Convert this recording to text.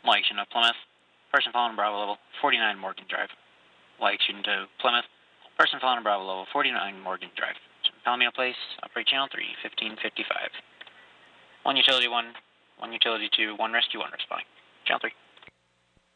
Mike shooting to Plymouth. Person following Bravo level 49 Morgan Drive. Mike shooting to Plymouth. Person following Bravo level 49 Morgan Drive. Palomino Place, operate channel 3, 1555. 1 utility 1, 1 utility 2, 1 rescue 1 responding. Channel 3.